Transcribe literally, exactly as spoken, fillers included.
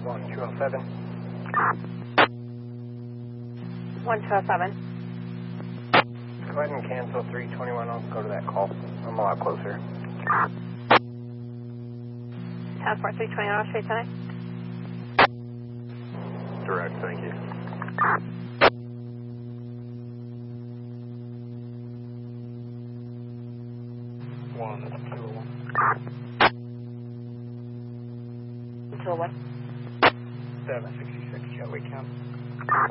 one two oh seven. one two oh seven. Go ahead and cancel three twenty-one. I'll go to that call. I'm a lot closer. Passport three twenty-one, straight tonight. Direct, thank you. one two oh one. two oh one. seven sixty-six, Joey Camp.